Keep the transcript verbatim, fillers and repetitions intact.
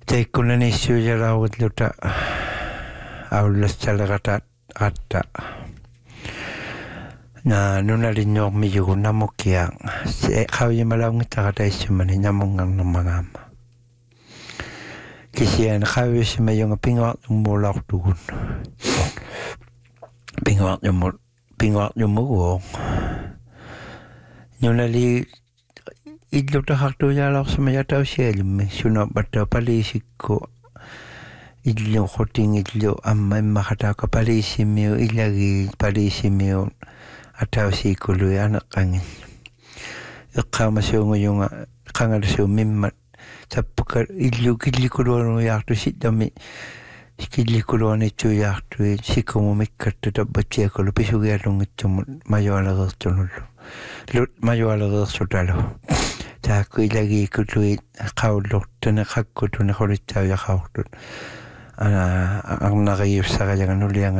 Teikkunani syujalauutluta aullastalaqata atta na nunalinyormi yugunamukia se qawimalaungitaqata issumani namungarnermagaama kisian qawissima yunga pinguartummuulartugun pinguartummu pinguartummuguo nunali illutaqartuujaalaarsima yatausialimmi suna batta paliisikku illu qoting illu amma immaqataaka paliisimiu illagi paliisimiu atausiikului aneqqangin eqqaamasuunguyunga qangalusuu mimmat tappaka illu killikuluanuyaartu sittami killikuluanitsuuyaartui sikumu mikkattu tappatsiakulu pisugialungitsumu majualereertunullu lut majualereersutalu taakku ilagi kutluit qaullortana qakkutuna qulitsaujaqaortut ana arnariussaqajanganulianga